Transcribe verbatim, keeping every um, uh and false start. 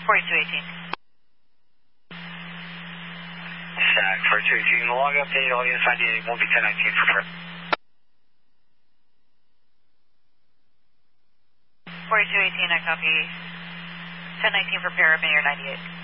forty-two eighteen. Stack forty-two eighteen, log update, all units ninety-eight, won't be ten nineteen for prep. forty-two eighteen, I copy. ten nineteen for pair up in your ninety-eight.